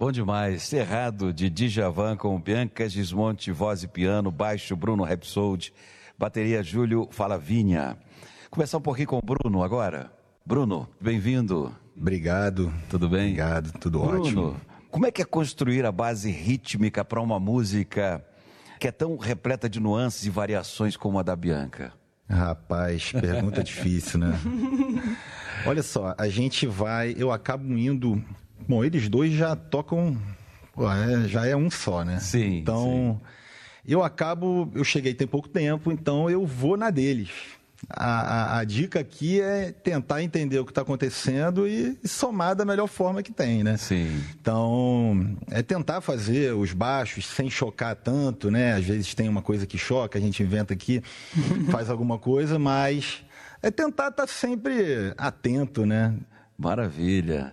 Bom demais. Cerrado de Djavan com Bianca Gismonti, voz e piano, baixo Bruno Rhapsody, bateria Júlio Falavinha. Começar um pouquinho com o Bruno agora. Bruno, bem-vindo. Obrigado. Tudo bem? Obrigado, tudo Bruno, ótimo. como é que é construir a base rítmica para uma música que é tão repleta de nuances e variações como a da Bianca? Rapaz, pergunta difícil, né? Olha só, eu acabo indo... Bom, eles dois já tocam... já é um só, né? Sim, então, sim. eu cheguei tem pouco tempo, então eu vou na deles. A dica aqui é tentar entender o que está acontecendo e somar da melhor forma que tem, né? Sim. Então, é tentar fazer os baixos sem chocar tanto, né? Às vezes tem uma coisa que choca, a gente inventa aqui, faz alguma coisa, mas é tentar estar sempre atento, né? Maravilha.